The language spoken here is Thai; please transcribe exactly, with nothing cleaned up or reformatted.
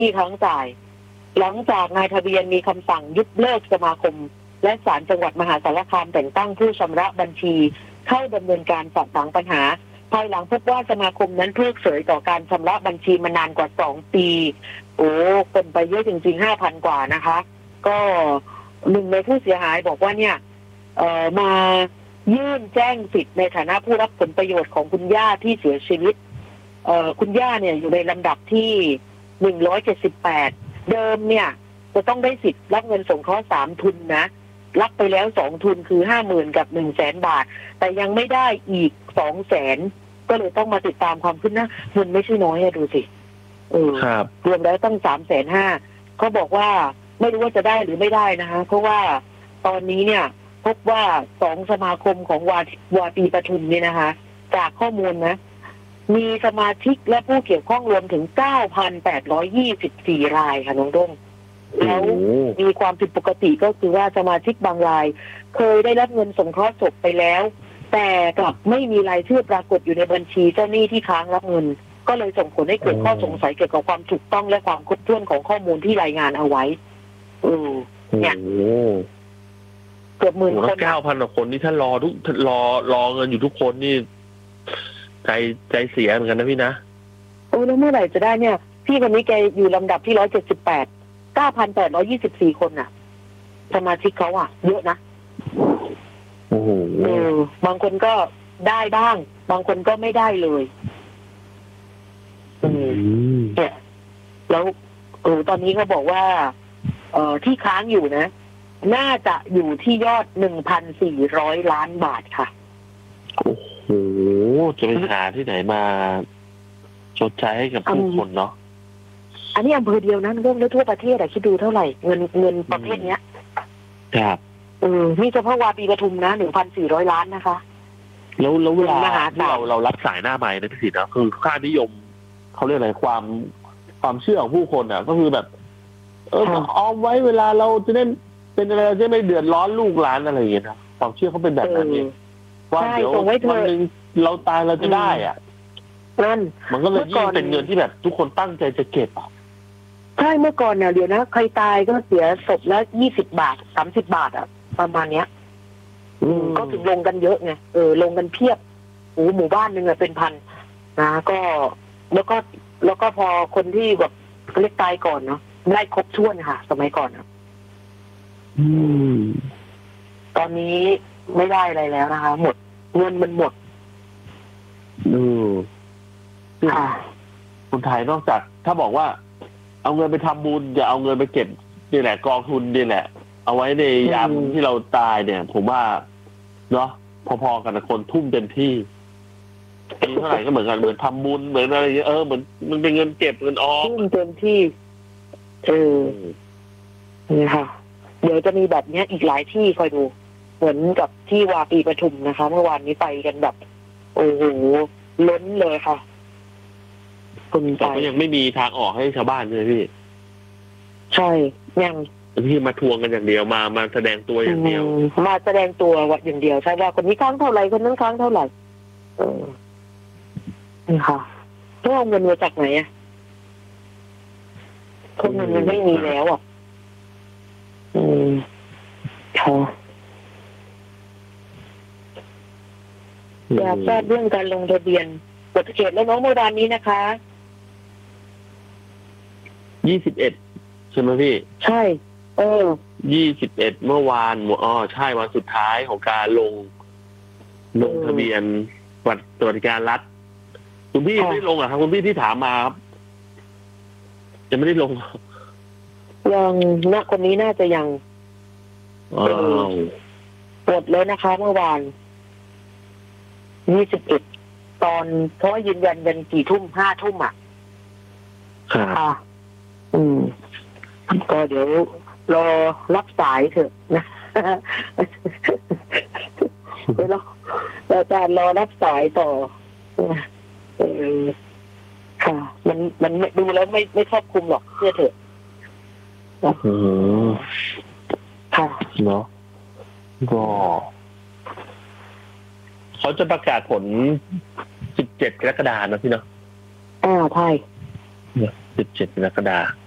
ที่ค้างจ่ายหลังจากนายทะเบียนมีคำสั่งยุบเลิกสมาคมและศาลจังหวัดมหาสารคามแต่งตั้งผู้ชำระบัญชีเข้าดำเนินการสอบถามปัญหาภายหลังพบว่าสมาคมนั้นเพิกเฉยต่อการชำระบัญชีมานานกว่าสองปีโอ้คนไปเยอะจริงๆห้าพันกว่านะคะก็หนึ่งในผู้เสียหายบอกว่าเนี่ยเอ่อมายื่นแจ้งสิทธิ์ในฐานะผู้รับผลประโยชน์ของคุณย่าที่เสียชีวิตเอ่อคุณย่าเนี่ยอยู่ในลำดับที่หนึ่งร้อยเจ็ดสิบแปดเดิมเนี่ยจะต้องได้สิทธิ์รับเงินสงเคราะห์สามทุนนะรับไปแล้วสองทุนคือห้าหมื่นกับหนึ่งแสนบาทแต่ยังไม่ได้อีกสองแสนก็เลยต้องมาติดตามความคืบหน้าเงินไม่ใช่น้อยอะดูสิเออรวมแล้วตั้งสามแสนห้าเขาบอกว่าไม่รู้ว่าจะได้หรือไม่ได้นะคะเพราะว่าตอนนี้เนี่ยพบว่าสองสมาคมของวาวาปีปทุมเนี่ยนะคะจากข้อมูลนะมีสมาชิกและผู้เกี่ยวข้องรวมถึง เก้าพันแปดร้อยยี่สิบสี่ รายค่ะน้องด้งแล้วมีความผิดปกติก็คือว่าสมาชิกบางรายเคยได้รับเงินสงเคราะห์ศพไปแล้วแต่กลับไม่มีรายชื่อปรากฏอยู่ในบัญชีเจ้าหนี้ที่ค้างรับเงินก็เลยส่งผลให้เกิดข้อสงสัยเกี่ยวกับความถูกต้องและความครบถ้วนของข้อมูลที่รายงานเอาไว้อือเนี่ยเกือบหมื่นคนเก้าพันกว่าคนนี่ถ้ารอทุกรอรอเงินอยู่ทุกคนนี่ใจใจเสียเหมือนกันนะพี่นะโอ้แล้วเมื่อไหร่จะได้เนี่ยพี่คนนี้แกอยู่ลำดับที่ร้อยเจ็ดสิบแปดเก้าพันแปดร้อยยี่สิบสี่คนน่ะสมาชิกเขาอ่ะเยอะนะโอ้โหเออบางคนก็ได้บ้างบางคนก็ไม่ได้เลยอืมเนี่ยแล้วเออตอนนี้เขาบอกว่าเอ่อที่ค้างอยู่นะน่าจะอยู่ที่ยอด หนึ่งพันสี่ร้อย ล้านบาทค่ะโอ้โหจะไปหาที่ไหนมาชดใช้ให้กับผู้คนเนาะอันนี้อำเภอเดียวนะเรื่องแล้วทั่วประเทศอะคิดดูเท่าไหร่เงินเงินประเภทเนี้ยครับเออนี่เฉพาะวาปีปทุมนะ หนึ่งพันสี่ร้อย ล้านนะคะแล้วแล้วเวลาที่เราเรารับสายหน้าไมค์นะพี่สิทธิ์นะคือค่านิยมเขาเรียกอะไรความความเชื่อของผู้คนอ่ะก็คือแบบเออเอาไว้เวลาเราจะได้เป็นอะไรจะไม่เดือดร้อนลูกหลานอะไรอย่างเงี้ยนะความเชื่อเขาเป็นแบบนั้นเองว่าเดี๋ยววันนึงเราตายเราจะได้อ่ะนั่นมันก็เลยยิ่งเป็นเงินที่แบบทุกคนตั้งใจจะเก็บอ่ะใช่เมื่อก่อนเนี่ยเดี๋ยวนะใครตายก็เสียศพละยี่สิบบาทสามสิบบาทอ่ะประมาณเนี้ยอืมก็ถึงลงกันเยอะไงเออลงกันเพียบโอ้หมู่บ้านหนึ่งอะเป็นพันนะก็แล้วก็แล้วก็พอคนที่แบบเรียกตายก่อนเนาะได้ครบถ้วนค่ะสมัยก่อนนะอืมตอนนี้ไม่ได้อะไรแล้วนะคะหมดเงินมันหมดอือค่ะคนไทยนอกจากถ้าบอกว่าเอาเงินไปทำบุญอย่าเอาเงินไปเก็บนี่แหละกองทุนนี่แหละเอาไว้ในยามที่เราตายเนี่ยผมว่าเนาะพอๆกันคนทุ่มเต็มที่มีเท่าไหร่ก็เหมือนกันเหมือนทำบุญเหมือนอะไรเออเหมือนมันเป็นเงินเก็บเงินออมทุ่มเต็มที่เออนี่ค่ะเดี๋ยวจะมีแบบนี้อีกหลายที่คอยดูเหมือนกับที่วาปีปทุมนะคะเมื่อวานนี้ไปกันแบบโอ้โหล้นเลยค่ะคนแต่ก็ยังไม่มีทางออกให้ชาวบ้านเลยพี่ใช่ยังที่มาทวงกันอย่างเดียวมามาแสดงตัวอย่างเดียวมาแสดงตัวว่าอย่างเดียวใช่ว่าคนนี้ค้างเท่าไหร่คนนั้นค้างเท่าไหร่เออนี่ค่ะต้องเอาเงินมาจากไหนอ่ะคนเงินมันไม่มีแล้วอ่ะอืมค่ะอยากทราบเรื่องการลงทะเบียนกฎเกณฑ์และน้องเมื่อวานนี้นะคะยี่สิบเอ็ดใช่ไหมพี่ใช่เออยี่สิบเอ็ดเมื่อวานอ๋อใช่วันสุดท้ายของการลงลงทะเบียนบัตรสวัสดิการรัฐคุณพี่ไม่ลงอ่ะครับคุณพี่ที่ถามมาครับจะไม่ได้ลงยังนักคนนี้น่าจะยังหมดแล้วนะคะเมื่อวานยี่สิบเอ็ดตอนเพราะยืนยันกันกี่ทุ่มห้าทุ่มอ่ะค่ะอืมก็เดี๋ยวรอรับสายเถอะนะเดี๋ยวรออาจารย์รอรับสายต่อเออค่ะมันมันดูแล้วไม่ไม่ครอบคลุมหรอกเชื่อเถอะอืมค่ะเนาะก็เขาจะประกาศผลสิบเจ็ดกรกฎาคมนะพี่เนาะอ่าใช่สิบเจ็ดกรกฎาคม